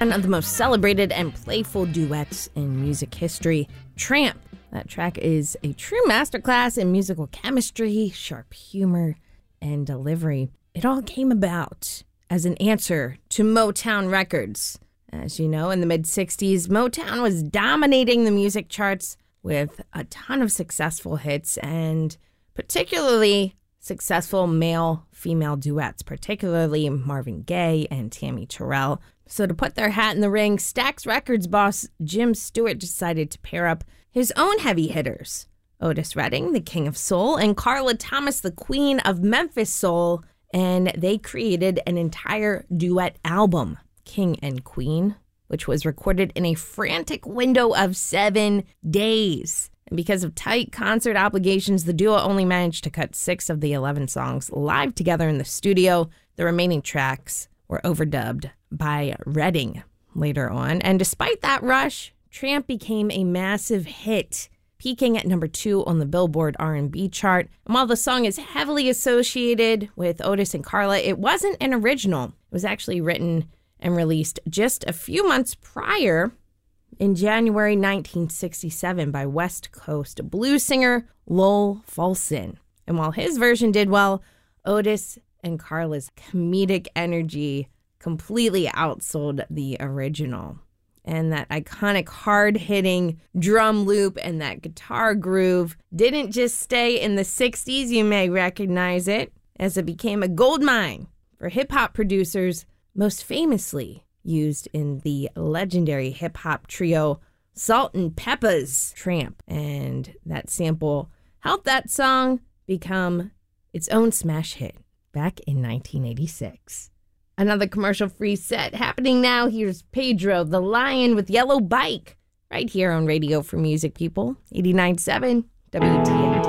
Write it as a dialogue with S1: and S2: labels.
S1: One of the most celebrated and playful duets in music history, Tramp. That track is a true masterclass in musical chemistry, sharp humor, and delivery. It all came about as an answer to Motown Records. As you know, in the mid-'60s, Motown was dominating the music charts with a ton of successful hits and particularly successful male-female duets, particularly Marvin Gaye and Tammy Terrell. So to put their hat in the ring, Stax Records boss Jim Stewart decided to pair up his own heavy hitters, Otis Redding, the King of Soul, and Carla Thomas, the Queen of Memphis Soul, and they created an entire duet album, King and Queen, which was recorded in a frantic window of 7 days. And because of tight concert obligations, the duo only managed to cut 6 of the 11 songs live together in the studio. The remaining tracks were overdubbed by Redding later on. And despite that rush, Tramp became a massive hit, peaking at number 2 on the Billboard R&B chart. And while the song is heavily associated with Otis and Carla, it wasn't an original. It was actually written and released just a few months prior in January 1967 by West Coast blues singer Lowell Fulson. And while his version did well, Otis and Carla's comedic energy completely outsold the original. And that iconic hard-hitting drum loop and that guitar groove didn't just stay in the 60s. You may recognize it as it became a goldmine for hip-hop producers, most famously used in the legendary hip-hop trio Salt-N-Pepa's Tramp. And that sample helped that song become its own smash hit back in 1986. Another commercial-free set happening now. Here's Pedro the Lion with Yellow Bike right here on Radio for Music People, 89.7 WTMT.